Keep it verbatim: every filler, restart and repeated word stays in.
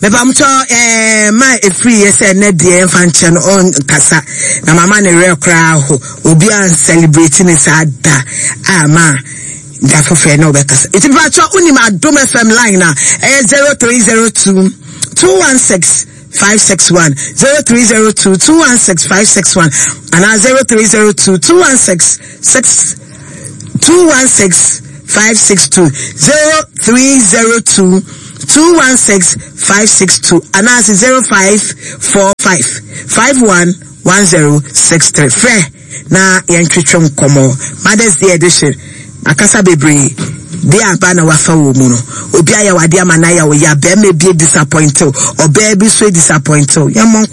me ba mcho eh ma e free yes na de mfanche no on kasa na mama ne re kra ho obi an celebrating is ada ama da for fe no be kasa it ba cho uni ma Adom F M line na eh zero three zero two two one six five six one zero three zero two two one six five six one and zero three zero two two one six six two one six five six two zero three zero two two one six five six two and as zero five four five five one one zero six three. Fair na yentwetwem komo Mother's Day edition akasa bebre de abana wafa wo mu no obi aya wade amana ya wo ya be me be disappointed or baby so disappointed yamon